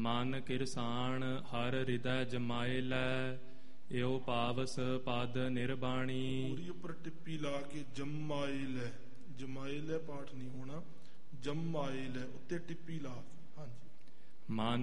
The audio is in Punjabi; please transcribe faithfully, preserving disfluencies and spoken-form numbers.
ਮਨ ਕਿਰਸਾਣ ਹਰ ਹਿਰਦੈ ਜਮਾਏ ਲੈ, ਏਉ ਪਾਵਸ ਪਦ ਨਿਰਬਾਣੀ। ਪੂਰੀ ਉੱਪਰ ਟਿੱਪੀ ਲਾ ਕੇ ਜਮਾਏ ਲੈ, ਜਮਾਏ ਲੈ ਪਾਠ ਨਹੀਂ ਹੋਣਾ, ਜਮਾਏ ਲੈ ਉੱਤੇ ਟਿੱਪੀ ਲਾ ਕੇ। ਹਾਂਜੀ। ਮਨ